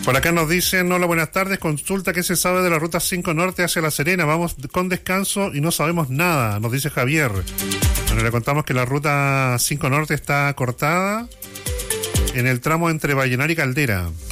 Por acá nos dicen, hola, buenas tardes, consulta qué se sabe de la ruta 5 Norte hacia La Serena, vamos con descanso y no sabemos nada, nos dice Javier. Bueno, le contamos que la ruta 5 Norte está cortada en el tramo entre Vallenar y Caldera.